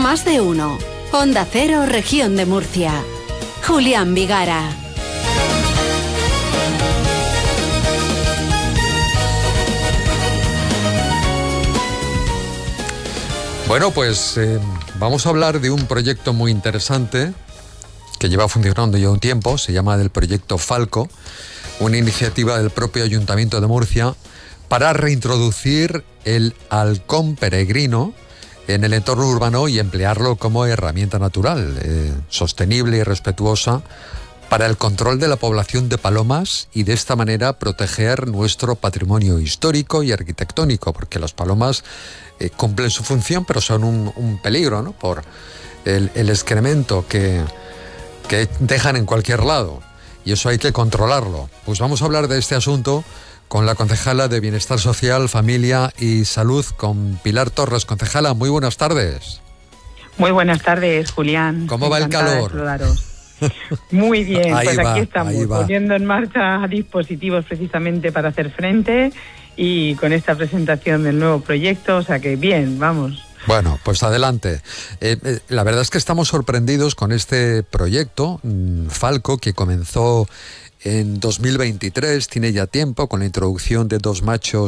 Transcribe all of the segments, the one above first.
Más de uno. Onda Cero, Región de Murcia. Julián Vigara. Bueno, pues vamos a hablar de un proyecto muy interesante que lleva funcionando ya un tiempo. Se llama del proyecto Falco, una iniciativa del propio Ayuntamiento de Murcia para reintroducir el halcón peregrino en el entorno urbano y emplearlo como herramienta natural, sostenible y respetuosa para el control de la población de palomas y de esta manera proteger nuestro patrimonio histórico y arquitectónico, porque las palomas cumplen su función, pero son un peligro, ¿no? Por el excremento que dejan en cualquier lado, y eso hay que controlarlo. Pues vamos a hablar de este asunto con la concejala de Bienestar Social, Familia y Salud, con Pilar Torres. Concejala, muy buenas tardes. Muy buenas tardes, Julián. ¿Cómo va el calor? Muy bien, ahí pues va, aquí estamos, poniendo en marcha dispositivos precisamente para hacer frente y con esta presentación del nuevo proyecto, o sea que bien, vamos. Bueno, pues adelante. La verdad es que estamos sorprendidos con este proyecto, Falco, que comenzó en 2023, tiene ya tiempo, con la introducción de dos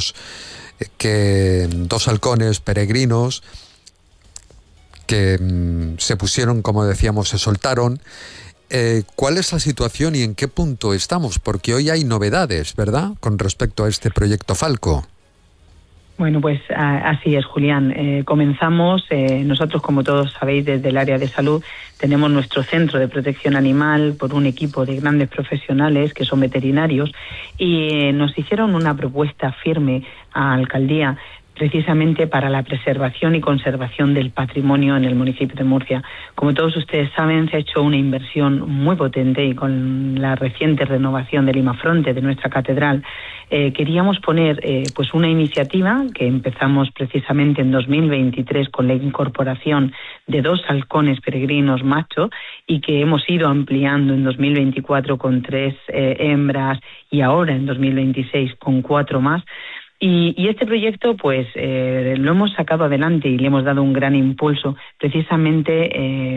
halcones peregrinos que se pusieron, como decíamos, se soltaron. ¿Cuál es la situación y en qué punto estamos? Porque hoy hay novedades, ¿verdad?, con respecto a este proyecto Falco. Bueno, pues así es, Julián. Comenzamos, nosotros, como todos sabéis, desde el área de salud, tenemos nuestro centro de protección animal por un equipo de grandes profesionales que son veterinarios y nos hicieron una propuesta firme a Alcaldía precisamente para la preservación y conservación del patrimonio en el municipio de Murcia. Como todos ustedes saben, se ha hecho una inversión muy potente y con la reciente renovación del Imafronte de nuestra catedral queríamos poner pues una iniciativa que empezamos precisamente en 2023 con la incorporación de 2 halcones peregrinos machos y que hemos ido ampliando en 2024 con 3 hembras y ahora en 2026 con 4 más. Y este proyecto pues lo hemos sacado adelante y le hemos dado un gran impulso precisamente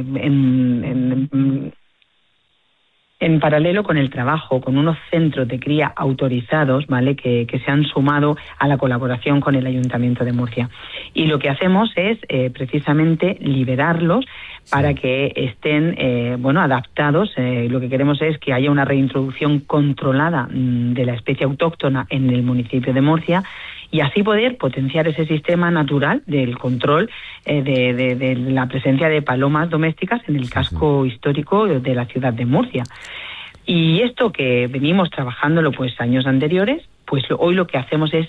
en paralelo con el trabajo con unos centros de cría autorizados, ¿vale?, que se han sumado a la colaboración con el Ayuntamiento de Murcia. Y lo que hacemos es precisamente liberarlos para que estén adaptados. Lo que queremos es que haya una reintroducción controlada de la especie autóctona en el municipio de Murcia y así poder potenciar ese sistema natural del control de la presencia de palomas domésticas en el casco histórico de la ciudad de Murcia. Y esto que venimos trabajándolo pues años anteriores, pues hoy lo que hacemos es